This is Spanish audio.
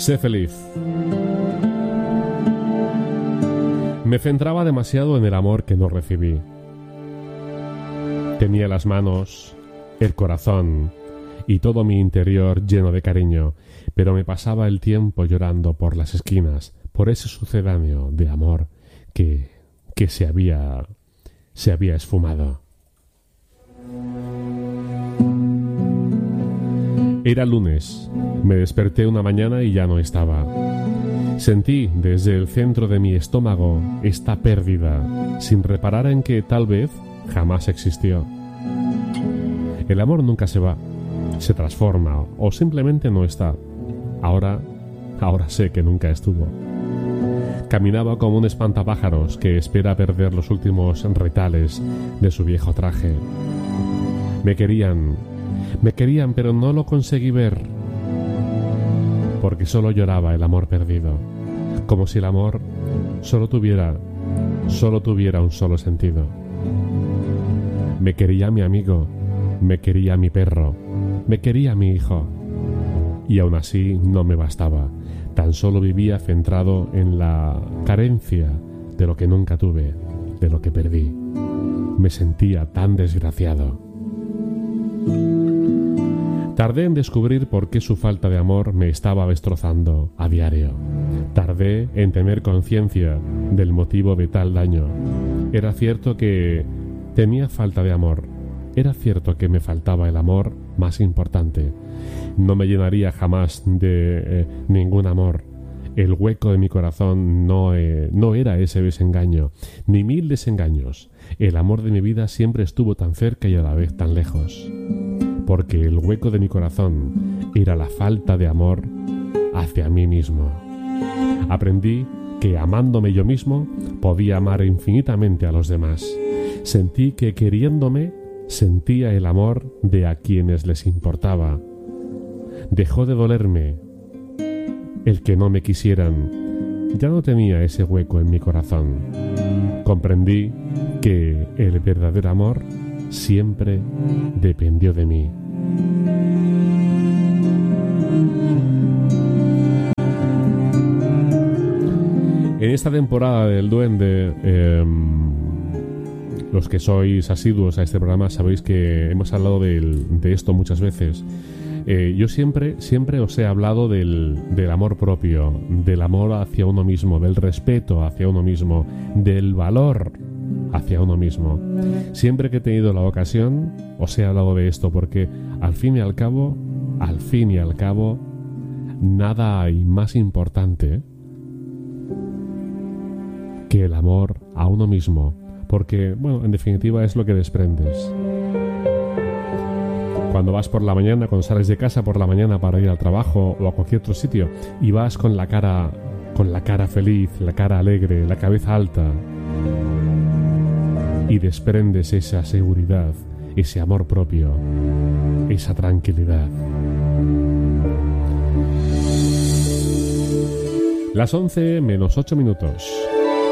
Sé feliz. Me centraba demasiado en el amor que no recibí. Tenía las manos, el corazón y todo mi interior lleno de cariño, pero me pasaba el tiempo llorando por las esquinas, por ese sucedáneo de amor que se había esfumado. Era lunes. Me desperté una mañana y ya no estaba. Sentí desde el centro de mi estómago esta pérdida, sin reparar en que tal vez jamás existió. El amor nunca se va, se transforma o simplemente no está. Ahora sé que nunca estuvo. Caminaba como un espantapájaros que espera perder los últimos retales de su viejo traje. Me querían, pero no lo conseguí ver, porque solo lloraba el amor perdido, como si el amor solo tuviera un solo sentido. Me quería mi amigo, me quería mi perro, me quería mi hijo, y aún así no me bastaba. Tan solo vivía centrado en la carencia de lo que nunca tuve, de lo que perdí. Me sentía tan desgraciado. Tardé en descubrir por qué su falta de amor me estaba destrozando a diario. Tardé en tener conciencia del motivo de tal daño. Era cierto que tenía falta de amor. Era cierto que me faltaba el amor más importante. No me llenaría jamás de ningún amor. El hueco de mi corazón no era ese desengaño, ni 1000 desengaños. El amor de mi vida siempre estuvo tan cerca y a la vez tan lejos. Porque el hueco de mi corazón era la falta de amor hacia mí mismo. Aprendí que amándome yo mismo podía amar infinitamente a los demás. Sentí que queriéndome sentía el amor de a quienes les importaba. Dejó de dolerme el que no me quisieran. Ya no tenía ese hueco en mi corazón. Comprendí que el verdadero amor siempre dependió de mí. En esta temporada del Duende, los que sois asiduos a este programa sabéis que hemos hablado de esto muchas veces. Yo siempre os he hablado del amor propio, del amor hacia uno mismo, del respeto hacia uno mismo, del valor hacia uno mismo. Siempre que he tenido la ocasión os he hablado de esto, porque al fin y al cabo, nada hay más importante que el amor a uno mismo, porque, bueno, en definitiva es lo que desprendes. Cuando vas por la mañana, cuando sales de casa por la mañana para ir al trabajo o a cualquier otro sitio y vas con la cara feliz, la cara alegre, la cabeza alta, y desprendes esa seguridad, ese amor propio, esa tranquilidad. Las 11 menos 8 minutos.